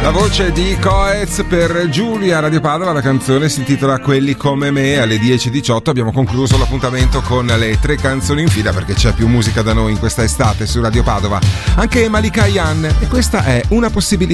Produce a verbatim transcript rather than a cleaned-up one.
La voce di Coez per Giulia, Radio Padova. La canzone si intitola Quelli come me. Alle dieci e diciotto abbiamo concluso l'appuntamento con le tre canzoni in fila, perché c'è più musica da noi in questa estate su Radio Padova. Anche Malika Ayane, e questa è una possibilità.